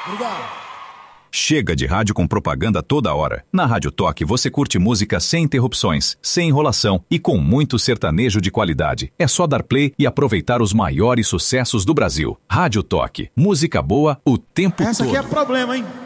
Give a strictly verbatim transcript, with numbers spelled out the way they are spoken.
Obrigado. Chega de rádio com propaganda toda hora. Na Rádio Toque você curte música sem interrupções, sem enrolação e com muito sertanejo de qualidade. É só dar play e aproveitar os maiores sucessos do Brasil. Rádio Toque. Música boa o tempo Essa todo. Essa aqui é problema, hein?